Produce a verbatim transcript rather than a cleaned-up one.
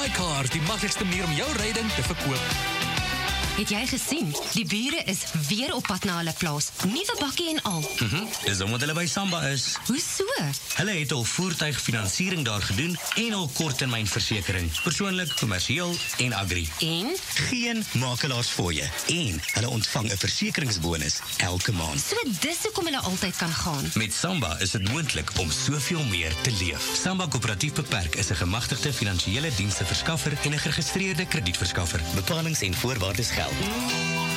MyCar, die maklikste manier om jou ryding te verkoop. Het jy gesien? Die bure is weer op pad na hulle plaas. Nuwe bakkie en al. Mhm, dis omdat hulle by Samba is. Hoe so? Hulle het al voertuigfinansiering daar gedoen en al korttermynversekering. Persoonlik, kommersieel en agri. En? Geen makelaars voor je. En hulle ontvang 'n versekeringsbonus elke maand. So dis hoekom hulle altyd kan gaan. Met Samba is dit moontlik om soveel meer te leef. Samba Koöperatief Beperk is 'n gemagtigde finansiële dienste verskaffer en 'n geregistreerde kredietverskaffer. Bepalings en voorwaardes geld.